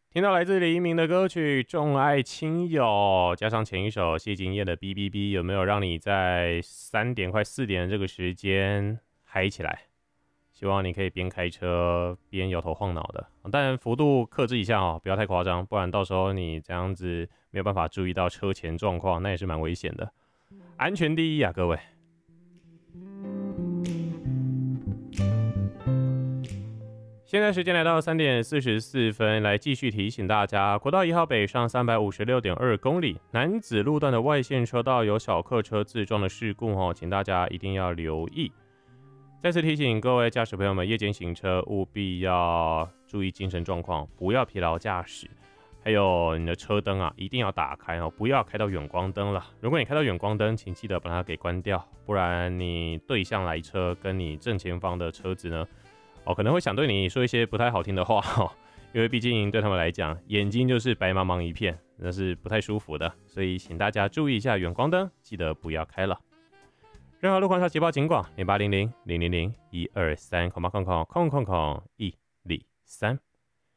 听到来自黎明的歌曲《重爱亲友》，加上前一首谢金燕的《哔哔哔》，有没有让你在3点快4点的这个时间嗨起来？希望你可以边开车边摇头晃脑的，但幅度克制一下哦，不要太夸张，不然到时候你这样子没有办法注意到车前状况，那也是蛮危险的。安全第一啊，各位。现在时间来到3点44分，来继续提醒大家，国道1号北上356.2公里，楠梓路段的外线车道有小客车自撞的事故哦，请大家一定要留意。再次提醒各位驾驶朋友们，夜间行车务必要注意精神状况，不要疲劳驾驶。还有你的车灯啊，一定要打开哦，不要开到远光灯了。如果你开到远光灯，请记得把它给关掉，不然你对向来车跟你正前方的车子呢，可能会想对你说一些不太好听的话哦，因为毕竟对他们来讲，眼睛就是白茫茫一片，那是不太舒服的。所以请大家注意一下远光灯，记得不要开了。任何路况下捷报警广，0800 000 123，空123。